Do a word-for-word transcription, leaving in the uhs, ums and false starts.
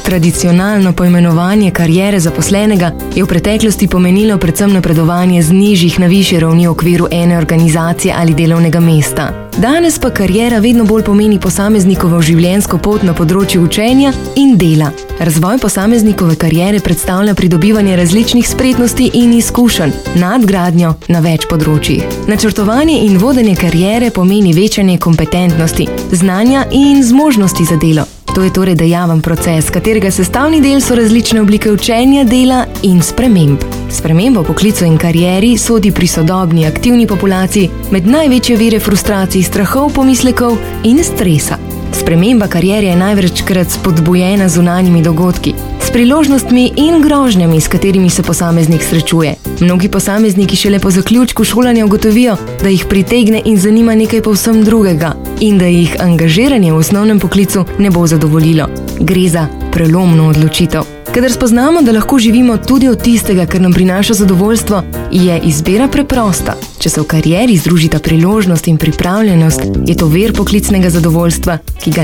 tradicionalno poimenovanje kariere zaposlenega je v preteklosti pomenilo predvsem napredovanje z nižjih na višje ravni v okviru ene organizacije ali delovnega mesta. Danes pa kariera vedno bolj pomeni posameznikovo življenjsko pot na področju učenja in dela. Razvoj posameznikove kariere predstavlja pridobivanje različnih spretnosti in izkušenj, nadgradnjo na več področjih. Načrtovanje in vodenje kariere pomeni večanje kompetentnosti, znanja in zmožnosti za delo. To je torej dejaven proces, katerega sestavni del so različne oblike učenja, dela in sprememb. Sprememba v poklicu in karieri sodi pri sodobni aktivni populaciji med največje vire frustracij, strahov, pomislekov in stresa. Sprememba kariere je največkrat spodbujena z zunanjimi dogodki, s priložnostmi in grožnjami, s katerimi se posameznik srečuje. Mnogi posamezniki šele po zaključku šolanja ugotovijo, da jih pritegne in zanima nekaj povsem drugega in da jih angažiranje v osnovnem poklicu ne bo zadovoljilo. Gre za prelomno odločitev. Kadar spoznamo, da lahko živimo tudi od tistega, kar nam prinaša zadovoljstvo, je izbira preprosta. Če se v karieri združita priložnost in pripravljenost, je to vir poklicnega zadovoljstva, ki ga